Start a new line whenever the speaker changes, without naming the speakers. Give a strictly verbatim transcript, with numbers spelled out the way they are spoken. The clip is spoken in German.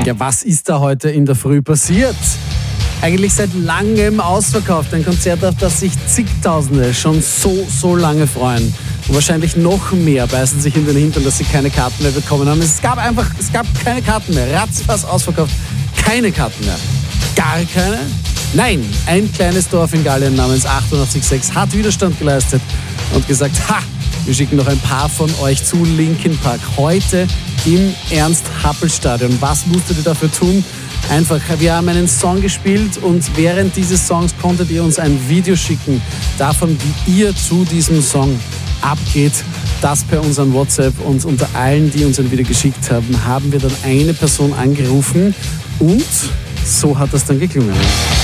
Ja, was ist da heute in der Früh passiert? Eigentlich seit langem ausverkauft. Ein Konzert, auf das sich zigtausende schon so, so lange freuen. Und wahrscheinlich noch mehr beißen sich in den Hintern, dass sie keine Karten mehr bekommen haben. Es gab einfach, es gab keine Karten mehr. Ratzfatz ausverkauft. Keine Karten mehr. Gar keine? Nein, ein kleines Dorf in Gallien namens achtundachtzig Komma sechs hat Widerstand geleistet und gesagt, ha, wir schicken noch ein paar von euch zu Linkin Park. Heute im Ernst-Happel-Stadion. Was musstet ihr dafür tun? Einfach, wir haben einen Song gespielt und während dieses Songs konntet ihr uns ein Video schicken davon, wie ihr zu diesem Song abgeht. Das per unserem WhatsApp, und unter allen, die uns ein Video geschickt haben, haben wir dann eine Person angerufen und so hat das dann geklungen.